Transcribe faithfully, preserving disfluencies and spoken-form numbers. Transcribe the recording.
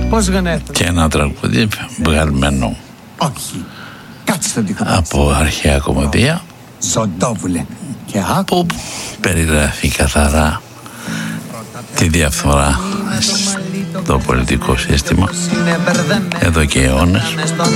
Πώς γνέφω. Και ένα τραγούδι βγαλμένο Όχι. Κάτσε την από αρχαία κομμωδία. Ζωντόβουλε. Και άκου. Που περιγράφει καθαρά τη διαφθορά στο πολιτικό σύστημα εδώ και αιώνες.